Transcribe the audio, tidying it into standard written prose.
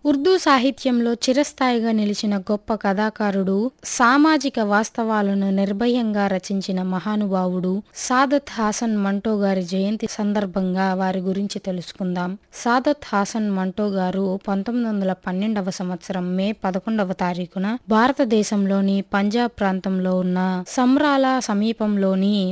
ఉర్దూ సాహిత్యంలో చిరస్థాయిగా నిలిచిన గొప్ప కథాకారుడు, సామాజిక వాస్తవాలను నిర్భయంగా రచించిన మహానుభావుడు సాదత్ హాసన్ మంటో గారి జయంతి సందర్భంగా వారి గురించి తెలుసుకుందాం. సాదత్ హాసన్ మంటో గారు 1912వ సంవత్సరం మే 11వ తారీఖున భారతదేశంలోని పంజాబ్ ప్రాంతంలో ఉన్న సమ్రాలా సమీపంలోని